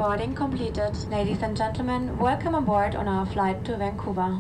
boarding completed. Ladies and gentlemen, welcome aboard on our flight to Vancouver.